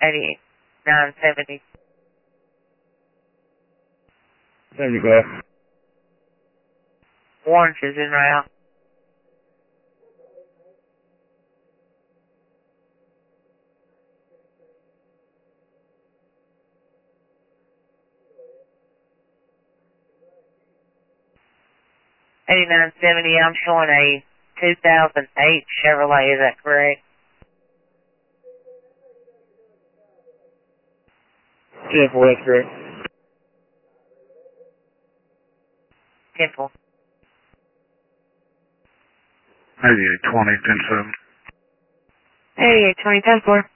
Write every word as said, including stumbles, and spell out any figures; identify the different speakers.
Speaker 1: eighty-nine seventy.
Speaker 2: There you go.
Speaker 1: Orange is en route. eighty-nine seventy, I'm showing a two thousand eight Chevrolet, is that correct?
Speaker 2: Yeah, for that's correct.
Speaker 1: Temple.
Speaker 3: eighty-eight twenty, ten seven.
Speaker 1: eighty-eight twenty, ten four.